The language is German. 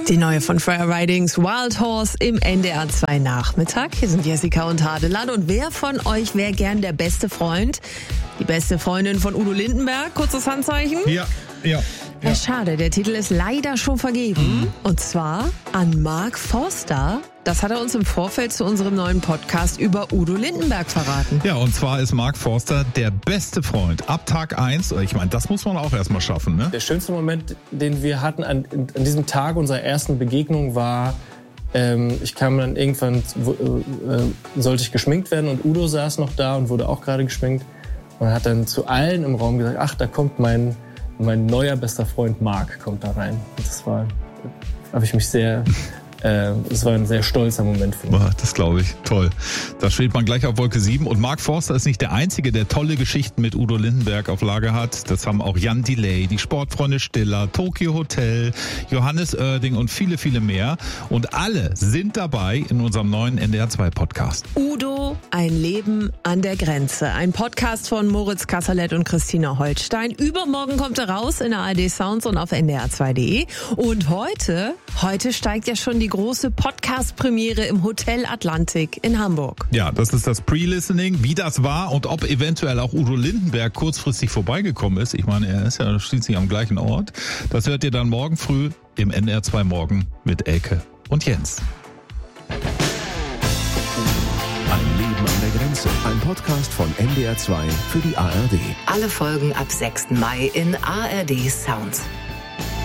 Die neue von Freya Ridings, Wild Horse, im NDR 2 Nachmittag. Hier sind Jessica und Hadeland. Und wer von euch wäre gern der beste Freund? Die beste Freundin von Udo Lindenberg? Kurzes Handzeichen? Ja. Ja, schade, der Titel ist leider schon vergeben. Und zwar an Mark Forster. Das hat er uns im Vorfeld zu unserem neuen Podcast über Udo Lindenberg verraten. Ja, und zwar ist Mark Forster der beste Freund. Ab Tag 1, ich meine, das muss man auch erstmal schaffen, ne? Der schönste Moment, den wir hatten an diesem Tag unserer ersten Begegnung war, ich kam dann irgendwann, sollte ich geschminkt werden und Udo saß noch da und wurde auch gerade geschminkt und hat dann zu allen im Raum gesagt, ach, da kommt mein neuer bester Freund Mark kommt da rein. Und das war, habe ich mich es war ein sehr stolzer Moment für mich. Das glaube ich. Toll. Da steht man gleich auf Wolke 7. Und Mark Forster ist nicht der Einzige, der tolle Geschichten mit Udo Lindenberg auf Lager hat. Das haben auch Jan Delay, die Sportfreunde Stiller, Tokyo Hotel, Johannes Oerding und viele, viele mehr. Und alle sind dabei in unserem neuen NDR 2 Podcast. Udo, ein Leben an der Grenze. Ein Podcast von Moritz Kasserlet und Christina Holstein. Übermorgen kommt er raus in ARD Sounds und auf ndr2.de. Und heute steigt ja schon die große Podcast-Premiere im Hotel Atlantik in Hamburg. Ja, das ist das Pre-Listening, wie das war und ob eventuell auch Udo Lindenberg kurzfristig vorbeigekommen ist. Ich meine, er ist ja schließlich am gleichen Ort. Das hört ihr dann morgen früh im NDR 2 Morgen mit Elke und Jens. Ein Leben an der Grenze. Ein Podcast von NDR 2 für die ARD. Alle Folgen ab 6. Mai in ARD Sounds.